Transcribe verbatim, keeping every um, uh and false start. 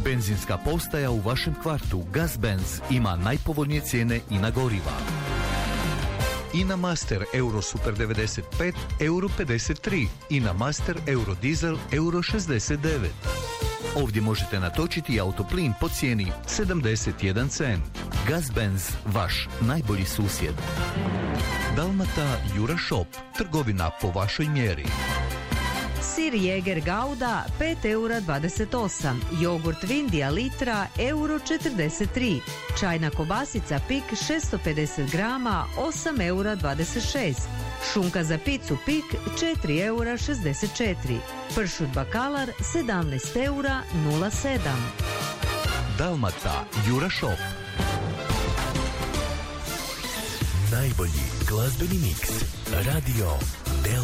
Benzinska postaja u vašem kvartu Gazbenz ima najpovoljnije cijene i na goriva. Ina Master Euro Super devedeset pet, euro pedeset tri. Ina Master Euro Diesel, euro šezdeset devet. Ovdje možete natočiti autoplin po cijeni sedamdeset jedan cent. Gazbenz, vaš najbolji susjed. Dalmata Jura Shop, trgovina po vašoj mjeri. Sir Jäger Gouda pet eura dvadeset osam, jogurt Vindija litra euro četrdeset tri, čajna kobasica Pik šesto pedeset grama osam eura dvadeset šest, šunka za picu Pik četiri eura šezdeset četiri, pršut Bakalar sedamnaest eura nula sedam. Dalmata Jura Shop. Najbolji glazbeni miks. Radio